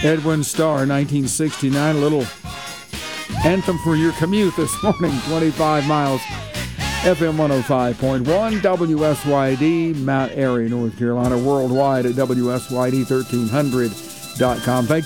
Edwin Starr, 1969. A little anthem for your commute this morning. 25 miles. FM 105.1, WSYD, Mount Airy, North Carolina. Worldwide at WSYD1300.com. Thank you.